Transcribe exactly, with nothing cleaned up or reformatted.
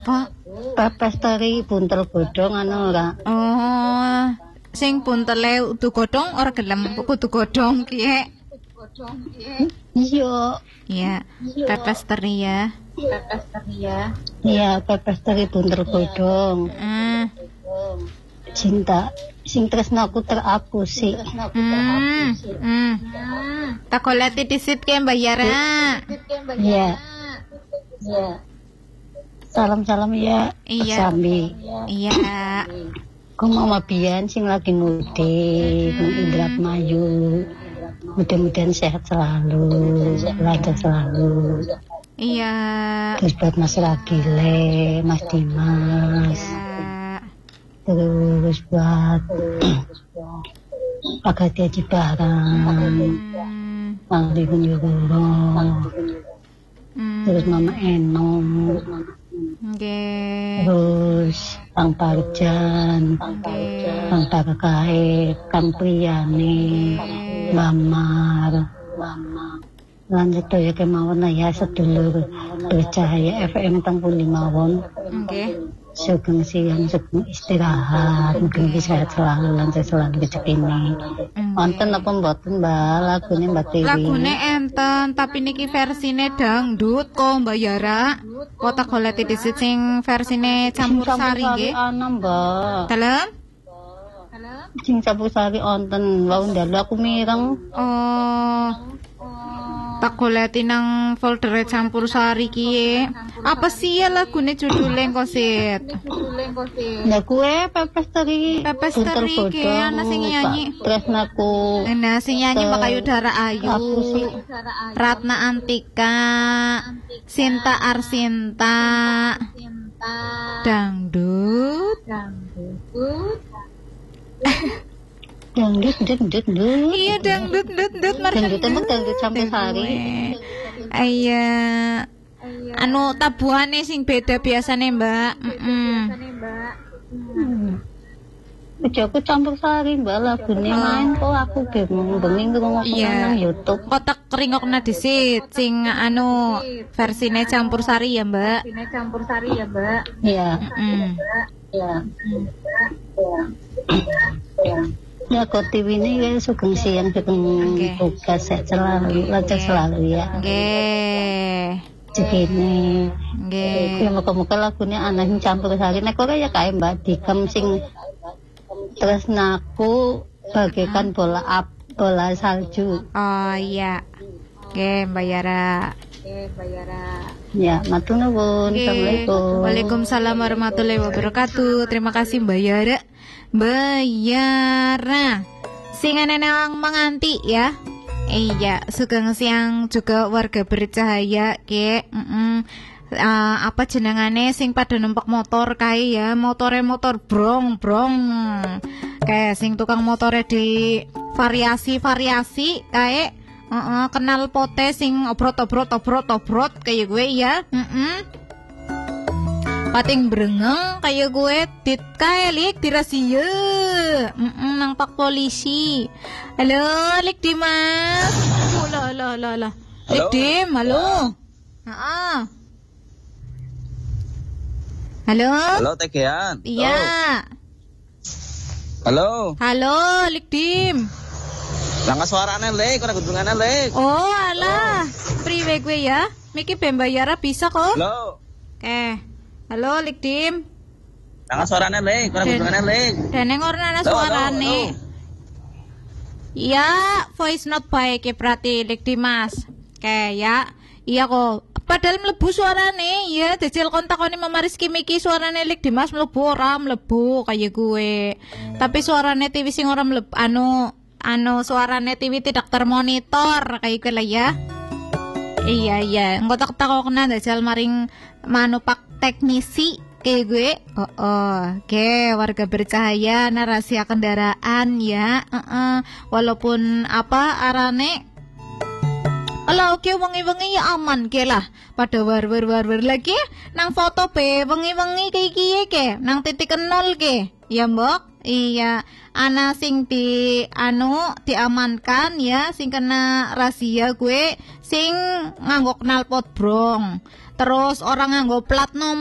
Pak, Pepes teri buntel godhong anu ora. oh, sing buntele udu godhong ora gelem kudu godhong kiye. Iya. Iya, pepes teri ya. Pepes teri ya. Iya, pepes teri buntel godhong. Hmm. Cinta sing tresnaku terapusi. Hmm. Hmm. Tak goleti disit ke Mbak Yara. Iya. Iya. Salam-salam ya. Iya. Sami. Iya. Ku mama biyen sing lagi mudik, Bung Indra Mayu. Mudah-mudahan sehat selalu, lancar selalu. Iya. Terus buat Mas Ragile, Mas Dimas. Iya. Terus buat Pak Gati Haji Barang, Hmm. Mang Ligun Yogoro, Hmm. terus Mama Enom, Nggih. terus Kang Parjan, Nggih. Kang Barakae, Kang Priyane, Mamar, lanjut ya kemawon ya sedulur bercahaya F M tang pundi mawon. Nggih. Sugeng siang, sugeng istirahat, mungkin sehat selalu, lancar selalu rezekine. Wonten apa mboten Mbak lagune Mbak Tiwi? Lagune enten, tapi niki versine dangdut kok Mbak Yara. Kok tak goleti disit sing versine campur sari nggih. Ana Mbak. Dalem? Sing campur sari wonten, wau ndalu aku mireng. Oh. Tak goleti nang folder campur sari kiye. Apa sih ya lagune judule kok Sit? Lah kue pepes teri. Pepes buntel teri ki, godhong, ana sing nyanyi. Pak Tresnaku. Nah, sing nyanyi Makayudara Ayu. Aku sih. Ratna Antika, Sinta Arsinta, Dangdut. Dangdut, dangdut, dangdut. Iya dangdut, dangdut, dangdut. Dangdut emang dangdut campur sari. Iya. Anu tabuhane sing beda biasane Mbak. Heeh. Aku campur sari Mbak lagune main kok aku bingung bengi ngrungokno Iya. nang YouTube. Kotak ringokna disit sing anu versine campur sari ya Mbak. Versine campur sari ya Mbak. Iya. Heeh. Iya. Ya kok T V ini ya sugeng siang sugeng Oke. tugas sehat selalu, lancar selalu ya. Nggih. Segini. Nggih. Ya muka-muka lagunya anak yang campur sari. Nek kok ya kayak Mbak Dikam sing tresnaku bagaikan bola ap, bola salju. Oh iya. Oke, Mbak Yara. Ya, matur nuwun. Oke. Assalamualaikum. Waalaikumsalam warahmatullahi wabarakatuh. Terima kasih Mbak Yara. Mbak Yara. Sing nang menganti ya. Iya, sugeng siang juga warga bercahaya ke. Mm-mm. Uh, apa jenengane sing pada numpak motor kae ya, motore motor brong brong kayak sing tukang motore di variasi-variasi kayak uh, uh, kenal pote sing obrot-obrot obrot-obrot kayak gue ya. Heeh. Pating brengeng kayak gue dit kae lik dirasia. Heeh, nang pak polisi. Halo, Lik Dimas. Oh, la la la la. Lik Dim, halo. Heeh. Halo? Halo Tegean. Iya. Halo. Halo, Lik Dim. Langka suarane Lek, ora gundungane Lek. Oh, alah. Priwe gue ya? Miki Bembayara bisa kok. Halo. Eh. Halo, Lik Dim. Langka suarane Lek, ora gundungane Lek. Deneng ornana Halo, suarane. halo, Ya, voice note baik ya berarti Lik Dimas. Oke ya. Iya kok. Padahal mlebu suarane ya, dajal kontakane Mama Rizky Miki suarane Lik Dimas mlebu ora mlebu kayak gue. Tapi suarane T V sing ora mlebu anu anu suarane T V tidak termonitor kayak gue lah ya. Iya iya, engko tak takokna dajal maring manupak teknisi kayak gue. Oh, oh. Oke, warga bercahaya narasi kendaraan ya. Uh-uh. Walaupun apa arane Ala oke wengi-wengi ya aman ke lah. Pada war-war-war lagi nang foto pe wengi-wengi kayak kiye ke nang titik nol ke. Ya mbok. Iya, ana sing di anu diamankan ya sing kena rahasia gue sing nganggo knalpot brong. Terus orang nganggo plat nomor